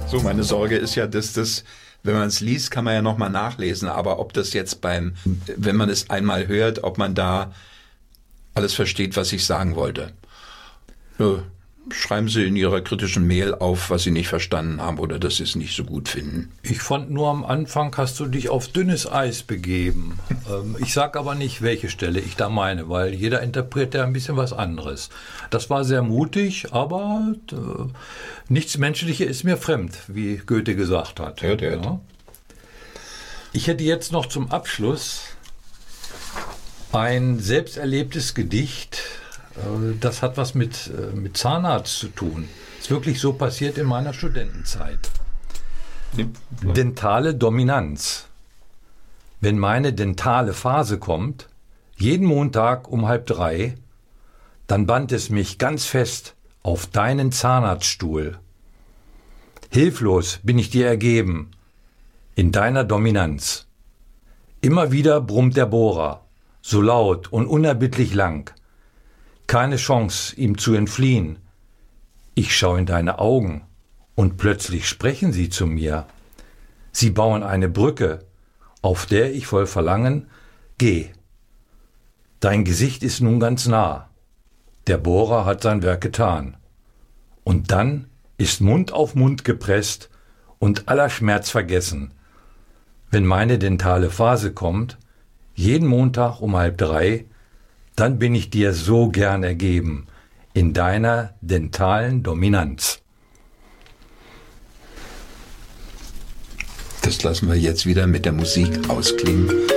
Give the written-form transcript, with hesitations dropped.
So, meine Sorge ist ja, dass das, wenn man es liest, kann man ja nochmal nachlesen, aber ob das jetzt wenn man es einmal hört, ob man da alles versteht, was ich sagen wollte. Ja, schreiben Sie in Ihrer kritischen Mail auf, was Sie nicht verstanden haben oder dass Sie es nicht so gut finden. Ich fand nur am Anfang hast du dich auf dünnes Eis begeben. Ich sage aber nicht, welche Stelle ich da meine, weil jeder interpretiert ja ein bisschen was anderes. Das war sehr mutig, aber nichts Menschliches ist mir fremd, wie Goethe gesagt hat. Ja. Ich hätte jetzt noch zum Abschluss ein selbst erlebtes Gedicht. Das hat was mit Zahnarzt zu tun. Ist wirklich so passiert in meiner Studentenzeit. Dentale Dominanz. Wenn meine dentale Phase kommt, jeden Montag um 2:30, dann band es mich ganz fest auf deinen Zahnarztstuhl. Hilflos bin ich dir ergeben, in deiner Dominanz. Immer wieder brummt der Bohrer, so laut und unerbittlich lang. Keine Chance, ihm zu entfliehen. Ich schaue in deine Augen und plötzlich sprechen sie zu mir. Sie bauen eine Brücke, auf der ich voll Verlangen geh. Dein Gesicht ist nun ganz nah. Der Bohrer hat sein Werk getan. Und dann ist Mund auf Mund gepresst und aller Schmerz vergessen. Wenn meine dentale Phase kommt, jeden Montag um 2:30, dann bin ich dir so gern ergeben, in deiner dentalen Dominanz. Das lassen wir jetzt wieder mit der Musik ausklingen.